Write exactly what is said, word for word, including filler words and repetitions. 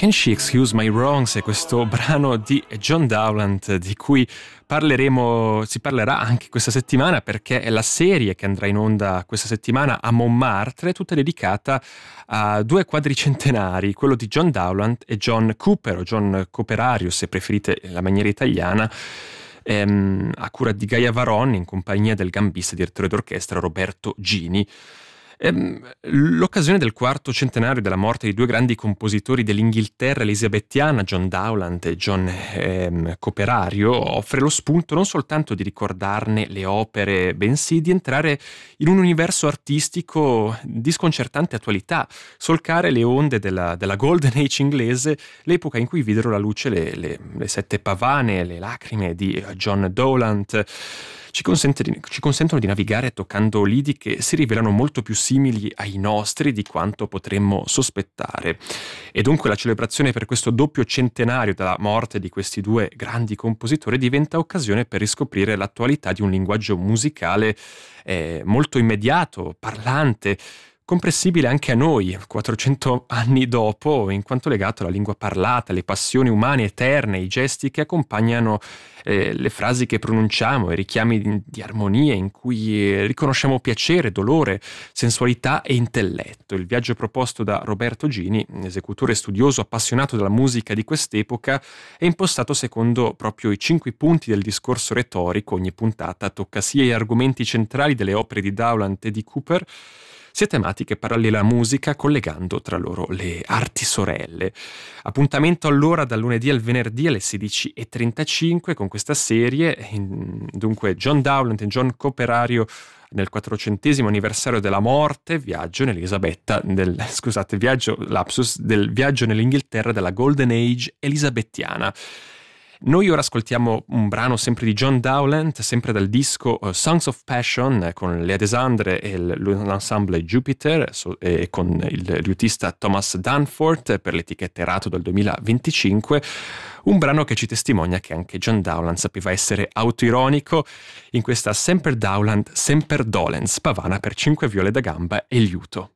Can She Excuse My Wrongs è questo brano di John Dowland di cui parleremo, si parlerà anche questa settimana, perché è la serie che andrà in onda questa settimana a Montmartre, tutta dedicata a due quadricentenari, quello di John Dowland e John Cooper, o John Cooperario se preferite la maniera italiana, ehm, a cura di Gaia Varon in compagnia del gambista e direttore d'orchestra Roberto Gini. L'occasione del quarto centenario della morte di due grandi compositori dell'Inghilterra elisabettiana, John Dowland e John ehm, Cooperario, offre lo spunto non soltanto di ricordarne le opere, bensì di entrare in un universo artistico di sconcertante attualità, solcare le onde della, della Golden Age inglese, l'epoca in cui videro la luce le, le, le sette pavane, le lacrime di John Dowland. Ci, consente, ci consentono di navigare toccando lidi che si rivelano molto più simili ai nostri di quanto potremmo sospettare. E dunque la celebrazione per questo doppio centenario dalla morte di questi due grandi compositori diventa occasione per riscoprire l'attualità di un linguaggio musicale eh, molto immediato, parlante, comprensibile anche a noi, quattrocento anni dopo, in quanto legato alla lingua parlata, alle passioni umane eterne, i gesti che accompagnano eh, le frasi che pronunciamo, i richiami di, di armonia in cui eh, riconosciamo piacere, dolore, sensualità e intelletto. Il viaggio proposto da Roberto Gini, un esecutore studioso appassionato della musica di quest'epoca, è impostato secondo proprio i cinque punti del discorso retorico. Ogni puntata tocca sia gli argomenti centrali delle opere di Dowland e di Cooper, sia tematiche parallele alla musica, collegando tra loro le arti sorelle. Appuntamento allora dal lunedì al venerdì alle sedici e trentacinque con questa serie. Dunque John Dowland e John Cooperario nel quattrocentesimo anniversario della morte, viaggio nell'Elisabetta del, scusate, viaggio, lapsus, del viaggio nell'Inghilterra della Golden Age elisabettiana. Noi ora ascoltiamo un brano sempre di John Dowland, sempre dal disco uh, Songs of Passion, con Lea Desandre e l'ensemble Jupiter, so, e con il liutista Thomas Danforth per l'etichetta Erato del duemilaventicinque, un brano che ci testimonia che anche John Dowland sapeva essere autoironico in questa Semper Dowland, Semper Dolens, pavana per cinque viole da gamba e liuto.